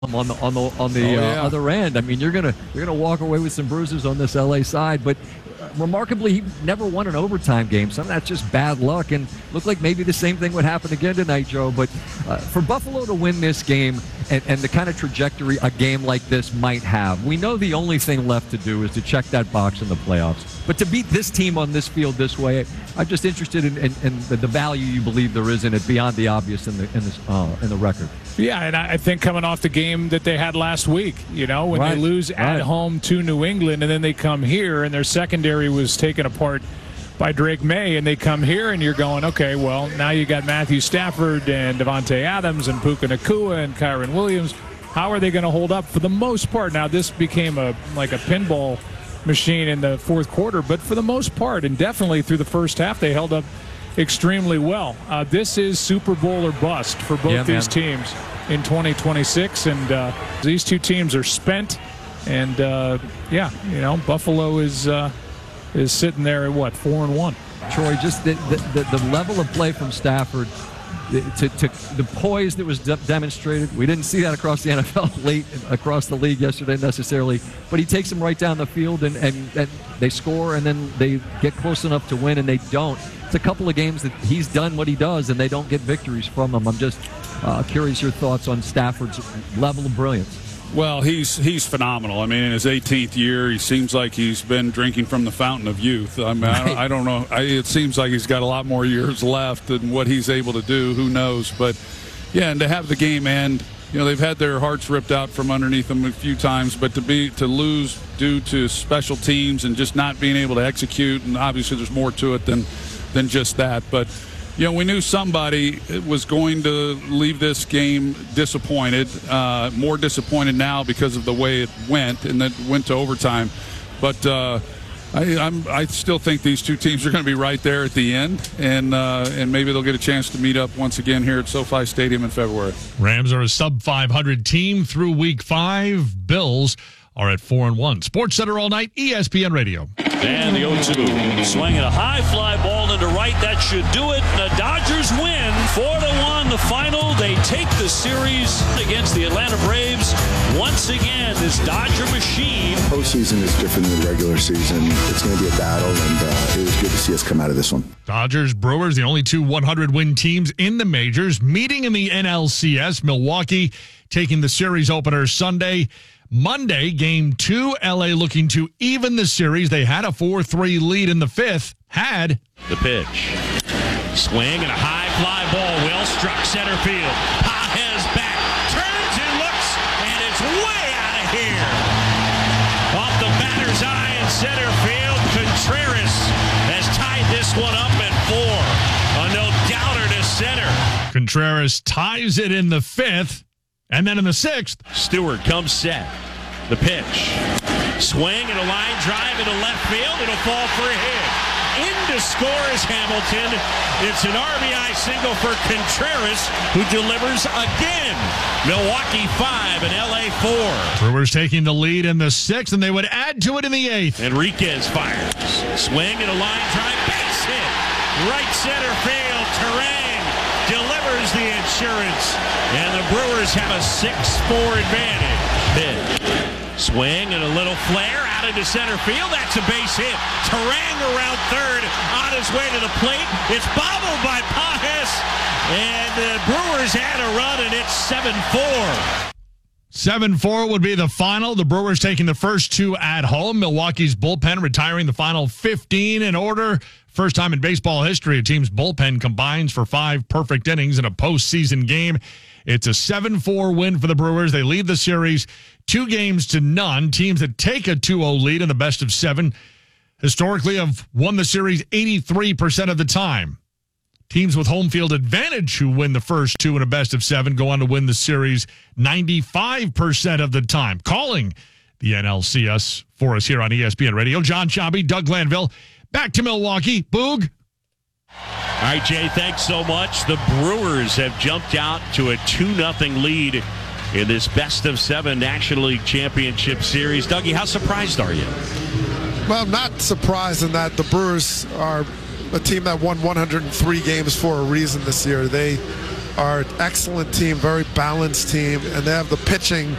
other end. I mean, you're gonna walk away with some bruises on this LA side, but remarkably, he never won an overtime game. Some of that's just bad luck, and looked like maybe the same thing would happen again tonight, Joe. But for Buffalo to win this game and the kind of trajectory a game like this might have, we know the only thing left to do is to check that box in the playoffs. But to beat this team on this field this way, I'm just interested in the value you believe there is in it beyond the obvious in the record. Yeah, and I think coming off the game that they had last week, when they lose at home to New England, and then they come here and their secondary was taken apart by Drake May, and they come here and you're going, okay, well, now you got Matthew Stafford and Devontae Adams and Puka Nacua and Kyron Williams. How are they going to hold up for the most part? Now, this became like a pinball machine in the fourth quarter, but for the most part, and definitely through the first half, they held up extremely well. This is Super Bowl or bust for both these teams in 2026, and these two teams are spent, and Buffalo is sitting there at 4-1. Troy, just the level of play from Stafford, to the poise that was demonstrated. We didn't see that across the NFL late across the league yesterday necessarily, but he takes them right down the field, and they score, and then they get close enough to win, and they don't. It's a couple of games that he's done what he does, and they don't get victories from him. I'm just curious your thoughts on Stafford's level of brilliance. Well, he's phenomenal. I mean, in his 18th year, he seems like he's been drinking from the fountain of youth. I mean, I don't know. It seems like he's got a lot more years left than what he's able to do. Who knows? But, yeah, and to have the game end, they've had their hearts ripped out from underneath them a few times, but to lose due to special teams and just not being able to execute, and obviously there's more to it than just that. But, we knew somebody was going to leave this game disappointed, more disappointed now because of the way it went, and then went to overtime. But I still think these two teams are going to be right there at the end, and maybe they'll get a chance to meet up once again here at SoFi Stadium in February. Rams are a sub-500 team through Week 5. Bills are at 4-1. Sports Center all night, ESPN Radio. And the 0-2. Swinging a high fly ball into right. That should do it. The Dodgers win 4-1. The final. They take the series against the Atlanta Braves. Once again, this Dodger machine. Postseason is different than the regular season. It's going to be a battle, and it was good to see us come out of this one. Dodgers, Brewers, the only two 100-win teams in the majors, meeting in the NLCS. Milwaukee taking the series opener Sunday. Monday, Game 2, L.A. looking to even the series. They had a 4-3 lead in the fifth. Had the pitch. Swing and a high fly ball. Well struck center field. Pages back. Turns and looks, and it's way out of here. Off the batter's eye in center field. Contreras has tied this one up at 4. A no-doubter to center. Contreras ties it in the fifth. And then in the sixth, Stewart comes set. The pitch. Swing and a line drive into left field. It'll fall for a hit. In to score is Hamilton. It's an RBI single for Contreras, who delivers again. Milwaukee 5 and LA 4. Brewers taking the lead in the sixth, and they would add to it in the eighth. Enriquez fires. Swing and a line drive. Base hit. Right center field. Terang delivers the insurance, and the Brewers have a 6-4 advantage. Pitch. Swing and a little flare out into center field. That's a base hit. Terang around third on his way to the plate. It's bobbled by Pages, and the Brewers had a run, and it's 7-4. 7-4 would be the final. The Brewers taking the first two at home. Milwaukee's bullpen retiring the final 15 in order. First time in baseball history, a team's bullpen combines for 5 perfect innings in a postseason game. It's a 7-4 win for the Brewers. They lead the series 2-0. Teams that take a 2-0 lead in the best of 7 historically have won the series 83% of the time. Teams with home field advantage who win the first 2 in a best of 7 go on to win the series 95% of the time. Calling the NLCS for us here on ESPN Radio, John Sciambi, Doug Glanville. Back to Milwaukee. Boog. All right, Jay, thanks so much. The Brewers have jumped out to a 2-0 lead in this best of 7 National League Championship Series. Dougie, how surprised are you? Well, I'm not surprised in that the Brewers are a team that won 103 games for a reason this year. They are an excellent team, very balanced team, and they have the pitching